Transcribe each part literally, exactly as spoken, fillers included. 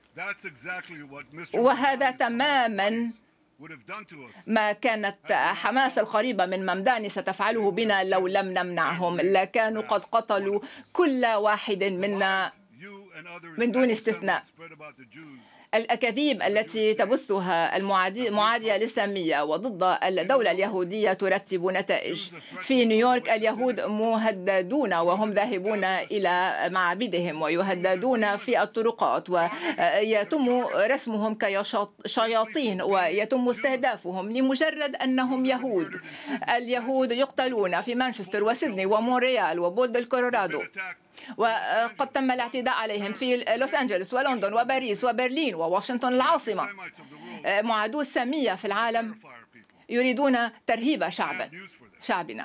وهذا تماما ما كانت حماس القريبة من ممداني ستفعله بنا لو لم نمنعهم. لكانوا قد قتلوا كل واحد منا من دون استثناء. الأكاذيب التي تبثها المعادية للسامية وضد الدولة اليهودية ترتب نتائج. في نيويورك اليهود مهددون وهم ذاهبون إلى معابدهم، ويهددون في الطرقات، ويتم رسمهم كشياطين ويتم استهدافهم لمجرد أنهم يهود. اليهود يقتلون في مانشستر وسيدني ومونريال وبولد كولورادو، وقد تم الاعتداء عليهم في لوس أنجلوس ولندن وباريس وبرلين وواشنطن العاصمة. معادو السامية في العالم يريدون ترهيب شعبا شعبنا،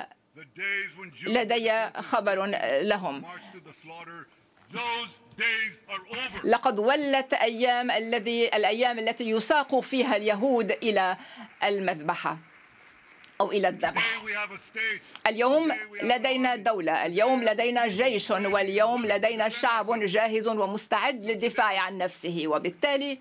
ولدي خبر لهم. لقد ولت أيام الذي الأيام التي يساق فيها اليهود إلى المذبحة أو إلى الذبح. اليوم لدينا دولة، اليوم لدينا جيش، واليوم لدينا شعب جاهز ومستعد للدفاع عن نفسه. وبالتالي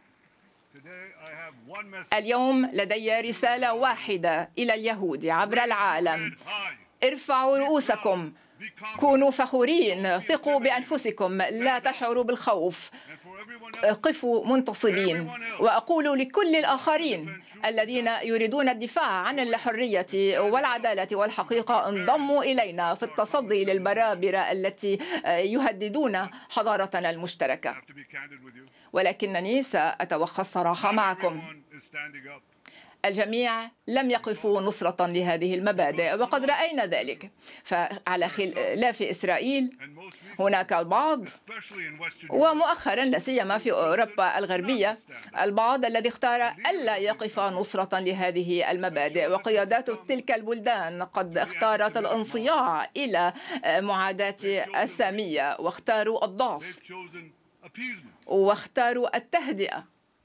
اليوم لدي رسالة واحدة إلى اليهود عبر العالم: ارفعوا رؤوسكم، كونوا فخورين، ثقوا بأنفسكم، لا تشعروا بالخوف، قفوا منتصبين. وأقول لكل الآخرين الذين يريدون الدفاع عن الحرية والعدالة والحقيقة: انضموا إلينا في التصدي للبرابرة التي يهددون حضارتنا المشتركة. ولكنني سأتوخى الصراحة معكم. الجميع لم يقفوا نصرة لهذه المبادئ، وقد رأينا ذلك. فعلى خلاف إسرائيل هناك البعض، ومؤخرا لا سيما في أوروبا الغربية، البعض الذي اختار ألا يقف نصرة لهذه المبادئ. وقيادات تلك البلدان قد اختارت الانصياع إلى معاداة السامية، واختاروا الضعف، واختاروا التهدئة.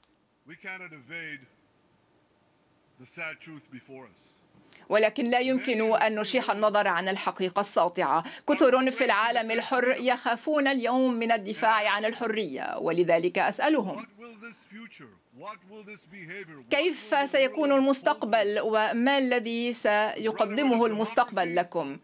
ولكن لا يمكن أن نشيح النظر عن الحقيقة الساطعة. كثر في العالم الحر يخافون اليوم من الدفاع عن الحرية، ولذلك أسألهم: كيف سيكون المستقبل، وما الذي سيقدمه المستقبل لكم؟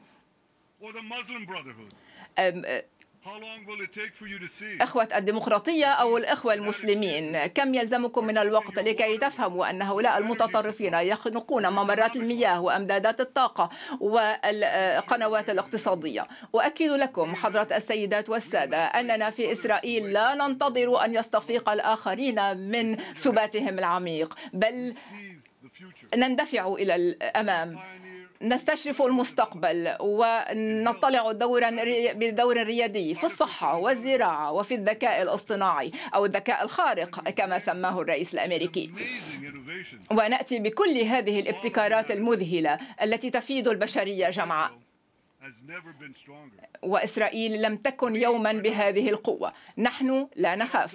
إخوة الديمقراطية أو الإخوة المسلمين، كم يلزمكم من الوقت لكي تفهموا أن هؤلاء المتطرفين يخنقون ممرات المياه وأمدادات الطاقة والقنوات الاقتصادية؟ أؤكد لكم حضرة السيدات والسادة أننا في إسرائيل لا ننتظر أن يستفيق الآخرين من سباتهم العميق، بل نندفع إلى الأمام، نستشرف المستقبل، ونطلع دورا بدور ريادي في الصحة والزراعة وفي الذكاء الاصطناعي أو الذكاء الخارق كما سماه الرئيس الأمريكي. ونأتي بكل هذه الابتكارات المذهلة التي تفيد البشرية جمعاء. وإسرائيل لم تكن يوما بهذه القوة. نحن لا نخاف.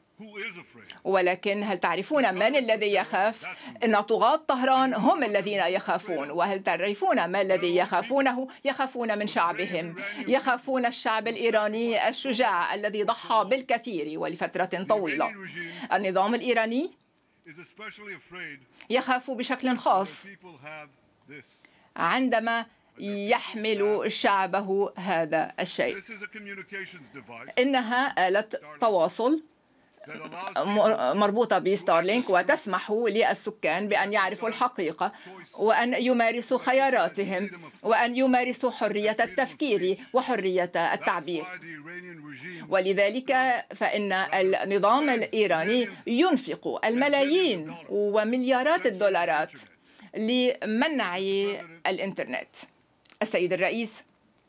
ولكن هل تعرفون من الذي يخاف؟ إن طغاة طهران هم الذين يخافون. وهل تعرفون ما الذي يخافونه؟ يخافون من شعبهم، يخافون الشعب الإيراني الشجاع الذي ضحى بالكثير ولفترة طويلة. النظام الإيراني يخاف بشكل خاص عندما يحمل شعبه هذا الشيء. إنها آلة تواصل مربوطة بستارلينك، وتسمح للسكان بأن يعرفوا الحقيقة وأن يمارسوا خياراتهم وأن يمارسوا حرية التفكير وحرية التعبير. ولذلك فإن النظام الإيراني ينفق الملايين ومليارات الدولارات لمنع الإنترنت. السيد الرئيس،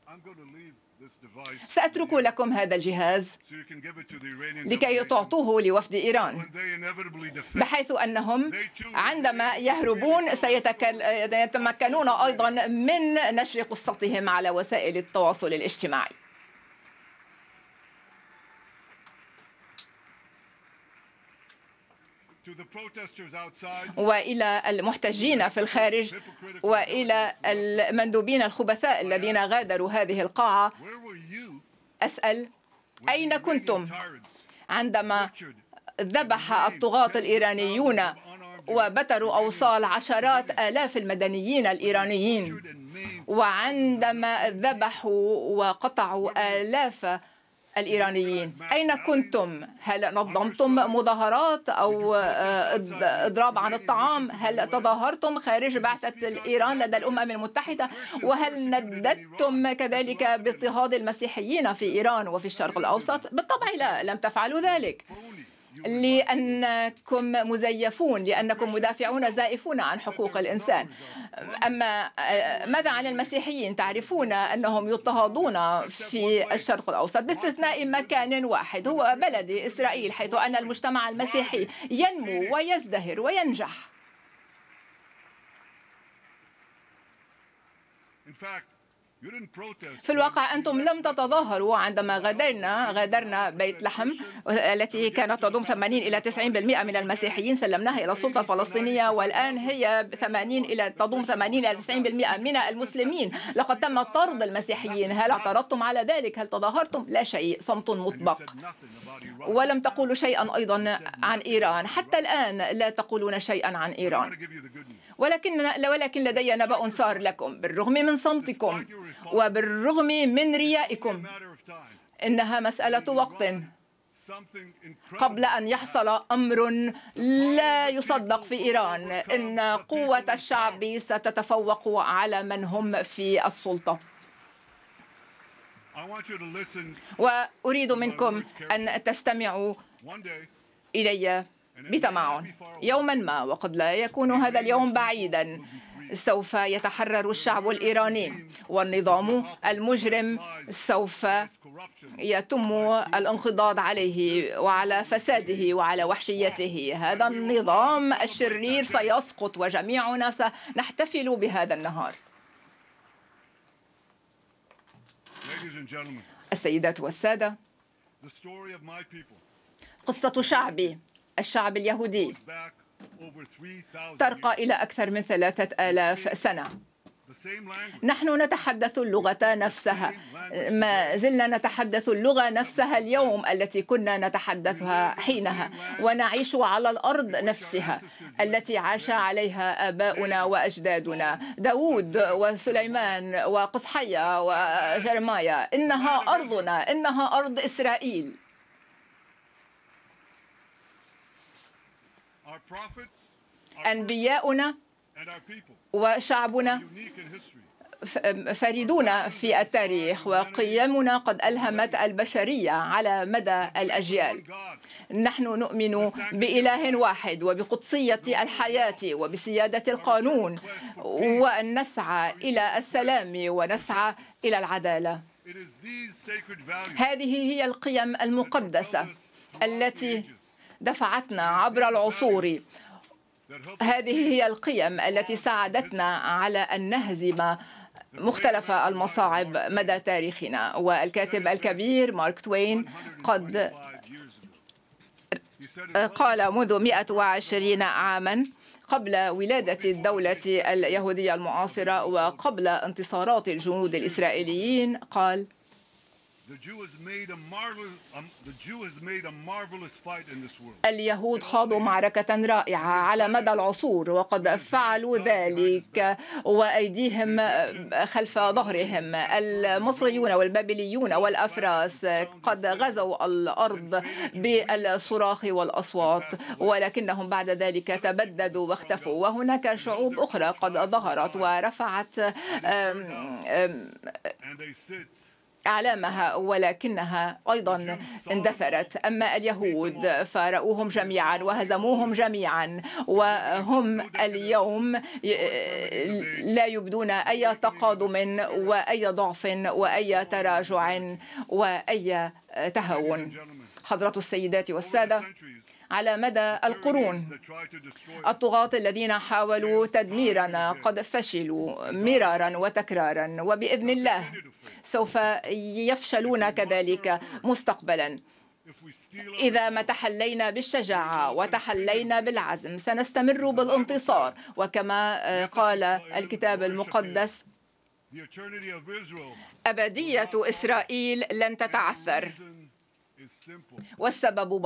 سأترك لكم هذا الجهاز لكي تعطوه لوفد إيران، بحيث أنهم عندما يهربون سيتمكنون أيضا من نشر قصتهم على وسائل التواصل الاجتماعي. وإلى المحتجين في الخارج وإلى المندوبين الخبثاء الذين غادروا هذه القاعة، أسأل: أين كنتم عندما ذبح الطغاة الإيرانيون وبتروا أوصال عشرات آلاف المدنيين الإيرانيين، وعندما ذبحوا وقطعوا آلاف الإيرانيين، أين كنتم؟ هل نظمتم مظاهرات أو إضراب عن الطعام؟ هل تظاهرتم خارج بعثة إيران لدى الأمم المتحدة؟ وهل نددتم كذلك باضطهاد المسيحيين في إيران وفي الشرق الأوسط؟ بالطبع لا، لم تفعلوا ذلك، لأنكم مزيفون، لأنكم مدافعون زائفون عن حقوق الإنسان. أما ماذا عن المسيحيين؟ تعرفون أنهم يضطهدون في الشرق الأوسط باستثناء مكان واحد، هو بلدي إسرائيل، حيث أن المجتمع المسيحي ينمو ويزدهر وينجح. في الواقع أنتم لم تتظاهروا عندما غادرنا غادرنا بيت لحم التي كانت تضم ثمانين إلى تسعين بالمئة من المسيحيين، سلمناها إلى السلطة الفلسطينية، والآن هي ثمانين إلى تضم ثمانين إلى تسعين بالمئة من المسلمين. لقد تم طرد المسيحيين. هل اعترضتم على ذلك؟ هل تظاهرتم؟ لا شيء، صمت مطبق. ولم تقولوا شيئا أيضا عن إيران، حتى الآن لا تقولون شيئا عن إيران. ولكن ولكن لدي نبأ سار لكم، بالرغم من صمتكم وبالرغم من ريائكم، إنها مسألة وقت قبل أن يحصل أمر لا يصدق في إيران، إن قوة الشعب ستتفوق على من هم في السلطة. وأريد منكم أن تستمعوا إلي بتمعن. يوما ما، وقد لا يكون هذا اليوم بعيدا، سوف يتحرر الشعب الإيراني، والنظام المجرم سوف يتم الانقضاض عليه وعلى فساده وعلى وحشيته. هذا النظام الشرير سيسقط، وجميعنا سنحتفل بهذا النهار. السيدات والسادة، قصة شعبي، الشعب اليهودي، ترقى إلى أكثر من ثلاثة آلاف سنة. نحن نتحدث اللغة نفسها، ما زلنا نتحدث اللغة نفسها اليوم التي كنا نتحدثها حينها، ونعيش على الأرض نفسها التي عاش عليها آباؤنا وأجدادنا، داود وسليمان وقصحية وجرمايا. إنها أرضنا، إنها أرض إسرائيل. أنبياؤنا وشعبنا فريدون في التاريخ، وقيمنا قد ألهمت البشرية على مدى الأجيال. نحن نؤمن بإله واحد وبقدسية الحياة وبسيادة القانون، وأن نسعى إلى السلام ونسعى إلى العدالة. هذه هي القيم المقدسة التي دفعتنا عبر العصور. هذه هي القيم التي ساعدتنا على أن نهزم مختلف المصاعب مدى تاريخنا. والكاتب الكبير مارك توين قد قال منذ مئة وعشرين عاما قبل ولادة الدولة اليهودية المعاصرة وقبل انتصارات الجنود الإسرائيليين، قال: اليهود خاضوا معركة رائعة على مدى العصور، وقد فعلوا ذلك وأيديهم خلف ظهرهم. المصريون والبابليون والأفراس قد غزوا الأرض بالصراخ والأصوات، ولكنهم بعد ذلك تبددوا واختفوا. وهناك شعوب أخرى قد ظهرت ورفعت أعلامها، ولكنها أيضا اندثرت. أما اليهود فرأوهم جميعا وهزموهم جميعا، وهم اليوم لا يبدون أي تقادم وأي ضعف وأي تراجع وأي تهاون. حضرة السيدات والسادة، على مدى القرون الطغاة الذين حاولوا تدميرنا قد فشلوا مرارا وتكرارا، وبإذن الله سوف يفشلون كذلك مستقبلا. إذا ما تحلينا بالشجاعة وتحلينا بالعزم سنستمر بالانتصار، وكما قال الكتاب المقدس: أبدية إسرائيل لن تتعثر. والسبب